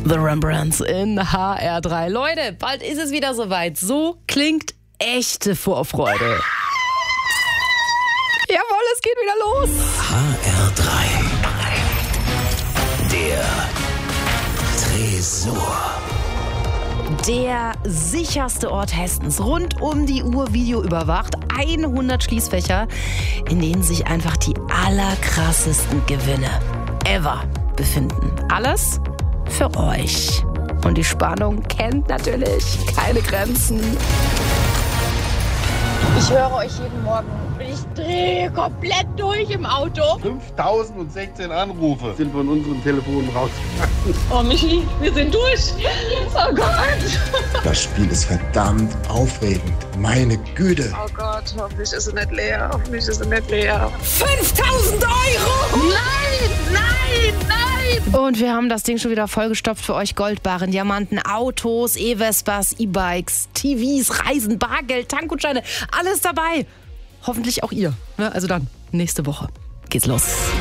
The Rembrandts in HR3. Leute, bald ist es wieder soweit. So klingt echte Vorfreude. Jawohl, es geht wieder los. HR3. Der Tresor. Der sicherste Ort Hessens. Rund um die Uhr Video überwacht. 100 Schließfächer, in denen sich einfach die allerkrassesten Gewinne ever befinden. Alles für euch. Und die Spannung kennt natürlich keine Grenzen. Ich höre euch jeden Morgen und ich drehe komplett durch im Auto. 5016 Anrufe sind von unseren Telefonen rausgegangen. Oh Michi, wir sind durch. Oh Gott. Das Spiel ist verdammt aufregend. Meine Güte. Oh Gott, hoffentlich ist es nicht leer. 5000 Euro! Nein, nein, nein. Und wir haben das Ding schon wieder vollgestopft für euch. Goldbarren, Diamanten, Autos, E-Vespas, E-Bikes, TVs, Reisen, Bargeld, Tankgutscheine. Alles dabei. Hoffentlich auch ihr. Also dann, nächste Woche geht's los.